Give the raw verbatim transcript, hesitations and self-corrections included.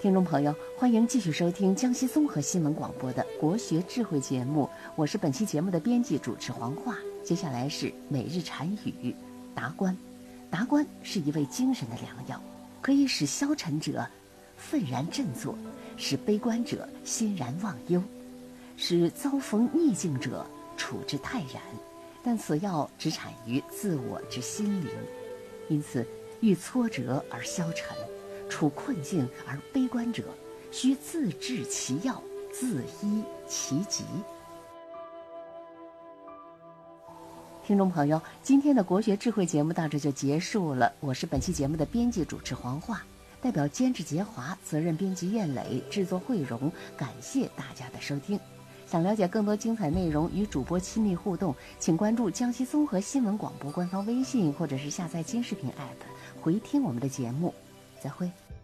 听众朋友，欢迎继续收听江西综合新闻广播的国学智慧节目，我是本期节目的编辑主持黄华。接下来是每日禅语，达观。达观是一味精神的良药，可以使消沉者愤然振作，使悲观者欣然忘忧，使遭逢逆境者处之泰然。但此药只产于自我之心灵，因此遇挫折而消沉，处困境而悲观者，需自制其药，自医其疾。听众朋友，今天的国学智慧节目到这就结束了。我是本期节目的编辑主持黄华，代表监制杰华，责任编辑苑磊，制作慧荣，感谢大家的收听。想了解更多精彩内容，与主播亲密互动，请关注江西综合新闻广播官方微信，或者是下载金视频 A P P 回听我们的节目。再会。